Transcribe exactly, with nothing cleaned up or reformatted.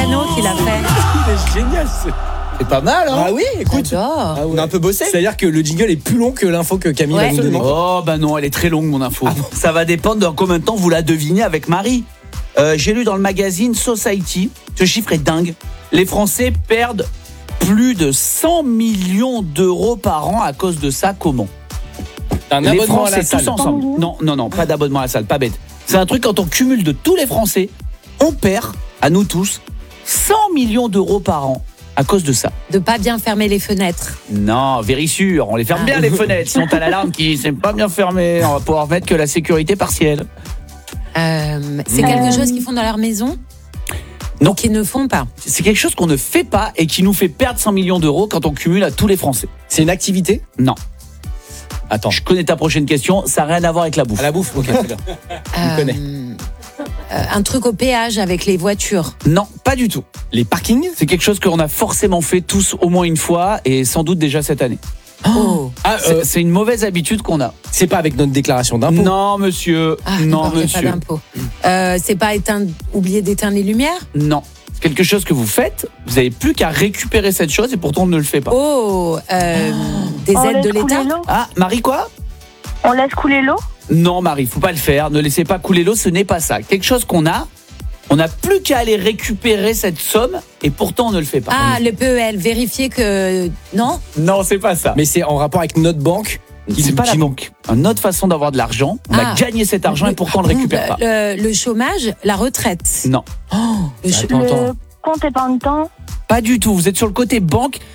piano qu'il a fait. C'est génial. C'est pas mal, hein? Ah oui, écoute. J'adore. On a un peu bossé. C'est-à-dire que le jingle est plus long que l'info que Camille Ouais. va nous donner. Oh bah non, elle est très longue mon info. Ah bon. Ça va dépendre de combien de temps vous la devinez avec Marie. Euh, j'ai lu dans le magazine Society, ce chiffre est dingue. Les Français perdent plus de cent millions d'euros par an à cause de ça. Comment? Un Les abonnement à Français la salle. tous ensemble. Non, non, non, pas d'abonnement à la salle, pas bête. C'est un truc quand on cumule de tous les Français, on perd, à nous tous, cent millions d'euros par an à cause de ça. De pas bien fermer les fenêtres. Non, vérissure, on les ferme Ah. bien les fenêtres. Sinon t'as l'alarme qui s'est pas bien fermée. On va pouvoir mettre que la sécurité partielle. Euh, c'est quelque chose qu'ils font dans leur maison? Non. Ou qu'ils ne font pas? C'est quelque chose qu'on ne fait pas et qui nous fait perdre cent millions d'euros quand on cumule à tous les Français. C'est une activité? Non. Attends. Je connais ta prochaine question, ça n'a rien à voir avec la bouffe. À la bouffe, ok, très bien. Euh, connais. euh, un truc au péage avec les voitures. Non, pas du tout. Les parkings? C'est quelque chose qu'on a forcément fait tous au moins une fois et sans doute déjà cette année. Oh. Ah, C'est euh, c'est une mauvaise habitude qu'on a. c'est pas avec notre déclaration d'impôt? Non, monsieur. Ah, non, d'accord, il y a monsieur. pas d'impôt. Euh, c'est pas éteindre, oublier d'éteindre les lumières? Non. C'est quelque chose que vous faites, vous n'avez plus qu'à récupérer cette chose et pourtant on ne le fait pas. Oh, euh, des On aides de laisse couler l'État? l'eau. Ah, Marie quoi? On laisse couler l'eau. Non, Marie, faut pas le faire. Ne laissez pas couler l'eau, ce n'est pas ça. Quelque chose qu'on a, on n'a plus qu'à aller récupérer cette somme et pourtant on ne le fait pas. Ah, le P E L, vérifier que... Non? Non, c'est pas ça. Mais c'est en rapport avec notre banque. qui- c'est pas la qui- banque. Une autre façon d'avoir de l'argent. On Ah. a gagné cet argent et pourtant on ne le récupère pas. Le, le chômage, la retraite. Non, Le ch- Attends, attends. Le compte épargne-temps. pas du tout. Vous êtes sur le côté banque.